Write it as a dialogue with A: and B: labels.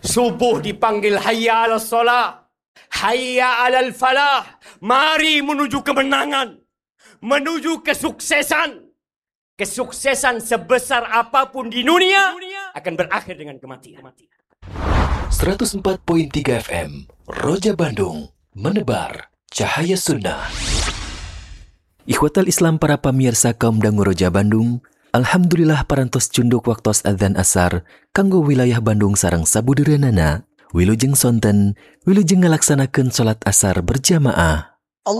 A: Subuh dipanggil hayya 'alas shalah, hayya 'alal falah. Mari menuju kemenangan, menuju kesuksesan. Kesuksesan sebesar apapun di dunia akan berakhir dengan kematian.
B: 104.3 FM Roja Bandung, menebar cahaya sunnah. Ikhwatal Islam para pamirsa kaum dangu Roja Bandung, alhamdulillah parantos cunduk waktos adzan asar kanggo wilayah Bandung sareng sabudeureuneuna. Wilujeng sonten, wilujeng ngalaksanakeun salat asar berjamaah.